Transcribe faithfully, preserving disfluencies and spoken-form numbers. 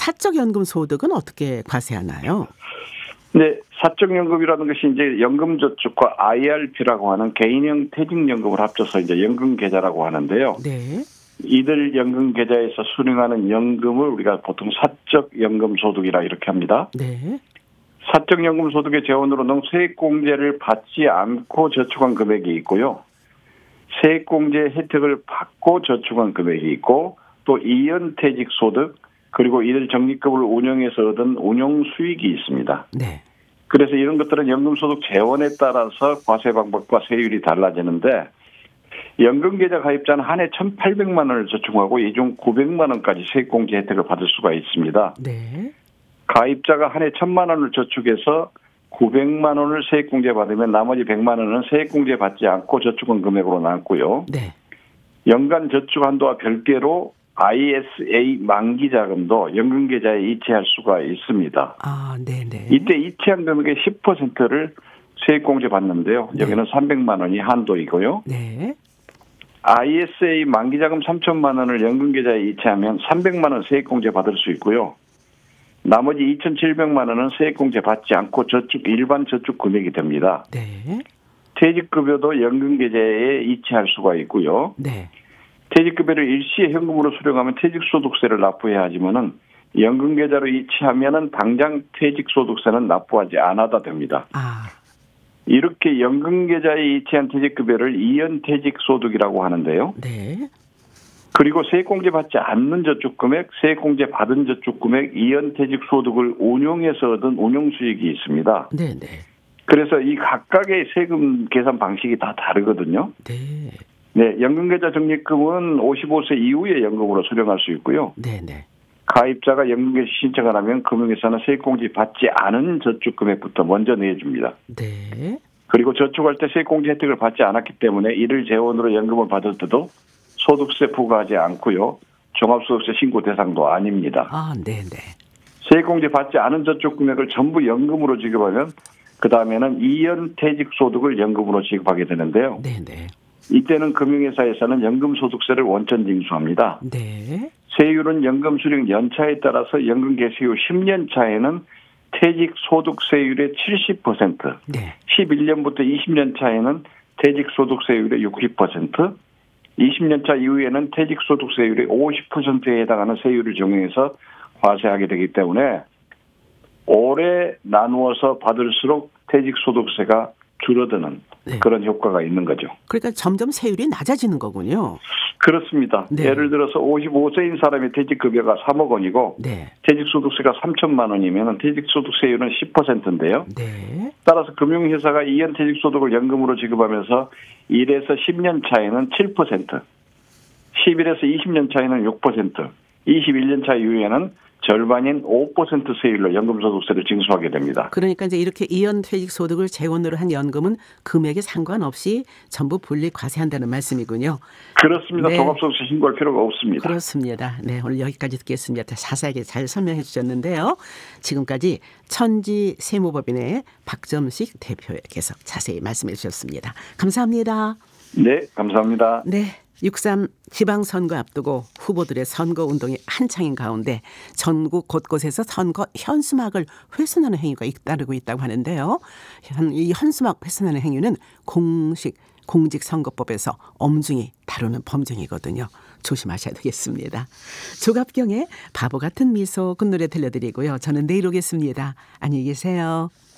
사적연금 소득은 어떻게 과세하나요? 네, 사적연금이라는 것이 이제 연금저축과 아이알피라고 하는 개인형 퇴직연금을 합쳐서 이제 연금계좌라고 하는데요. 네. 이들 연금계좌에서 수령하는 연금을 우리가 보통 사적연금소득이라 이렇게 합니다. 네. 사적연금소득의 재원으로는 세액공제를 받지 않고 저축한 금액이 있고요. 세액공제 혜택을 받고 저축한 금액이 있고 또 이연퇴직소득 그리고 이들 적립금을 운영해서 얻은 운용수익이 있습니다. 네. 그래서 이런 것들은 연금소득 재원에 따라서 과세 방법과 세율이 달라지는데 연금계좌 가입자는 한 해 천팔백만 원을 저축하고 이 중 구백만 원까지 세액공제 혜택을 받을 수가 있습니다. 네. 가입자가 한 해 천만 원을 저축해서 구백만 원을 세액공제 받으면 나머지 백만 원은 세액공제 받지 않고 저축한 금액으로 남고요. 네. 연간 저축 한도와 별개로 아이에스에이 만기 자금도 연금계좌에 이체할 수가 있습니다. 아, 네네. 이때 이체한 금액의 십 퍼센트를 세액공제 받는데요. 여기는 네. 삼백만 원이 한도이고요. 네. 아이에스에이 만기 자금 삼천만 원을 연금계좌에 이체하면 삼백만 원 세액공제 받을 수 있고요. 나머지 이천칠백만 원은 세액공제 받지 않고 저축 일반 저축 금액이 됩니다. 네. 퇴직급여도 연금계좌에 이체할 수가 있고요. 네. 퇴직급여를 일시에 현금으로 수령하면 퇴직소득세를 납부해야 하지만은 연금계좌로 이체하면은 당장 퇴직소득세는 납부하지 않아도 됩니다. 아. 이렇게 연금계좌에 이체한 퇴직급여를 이연퇴직소득이라고 하는데요. 네. 그리고 세액공제 받지 않는 저축금액, 세액공제 받은 저축금액, 이연퇴직소득을 운용해서 얻은 운용수익이 있습니다. 네, 네. 그래서 이 각각의 세금 계산 방식이 다 다르거든요. 네. 네, 연금계좌 적립금은 오십오 세 이후에 연금으로 수령할 수 있고요. 네, 네. 가입자가 연금계좌 신청을 하면 금융회사는 세액공제 받지 않은 저축금액부터 먼저 내줍니다. 네. 그리고 저축할 때 세액공제 혜택을 받지 않았기 때문에 이를 재원으로 연금을 받을 때도 소득세 부과하지 않고요. 종합소득세 신고 대상도 아닙니다. 아, 네, 네. 세액공제 받지 않은 저축금액을 전부 연금으로 지급하면 그 다음에는 이연퇴직소득을 연금으로 지급하게 되는데요. 네, 네. 이때는 금융회사에서는 연금소득세를 원천 징수합니다. 네. 세율은 연금 수령 연차에 따라서 연금 개시 후 십 년 차에는 퇴직소득세율의 칠십 퍼센트, 네. 십일 년부터 이십 년 차에는 퇴직소득세율의 육십 퍼센트, 이십 년 차 이후에는 퇴직소득세율의 오십 퍼센트에 해당하는 세율을 적용해서 과세하게 되기 때문에 오래 나누어서 받을수록 퇴직소득세가 줄어드는 네. 그런 효과가 있는 거죠. 그러니까 점점 세율이 낮아지는 거군요. 그렇습니다. 네. 예를 들어서 오십오 세인 사람의 퇴직급여가 삼억 원이고 네. 퇴직소득세가 삼천만 원이면 퇴직소득세율은 십 퍼센트인데요. 네. 따라서 금융회사가 이연퇴직소득을 연금으로 지급하면서 일에서 십 년 차에는 칠 퍼센트, 십일에서 이십 년 차에는 육 퍼센트, 이십일 년 차 이후에는 절반인 오 퍼센트 세율로 연금소득세를 징수하게 됩니다. 그러니까 이제 이렇게 이연퇴직소득을 재원으로 한 연금은 금액에 상관없이 전부 분리 과세한다는 말씀이군요. 그렇습니다. 네. 종합소득세 신고할 필요가 없습니다. 그렇습니다. 네, 오늘 여기까지 듣겠습니다. 자세하게 잘 설명해 주셨는데요. 지금까지 천지세무법인의 박점식 대표께서 자세히 말씀해 주셨습니다. 감사합니다. 네, 감사합니다. 네. 육삼 지방선거 앞두고 후보들의 선거운동이 한창인 가운데 전국 곳곳에서 선거 현수막을 훼손하는 행위가 잇따르고 있다고 하는데요. 이 현수막 훼손하는 행위는 공식 공직선거법에서 엄중히 다루는 범죄이거든요. 조심하셔야 되겠습니다. 조갑경의 바보 같은 미소 그 노래 들려드리고요. 저는 내일 오겠습니다. 안녕히 계세요.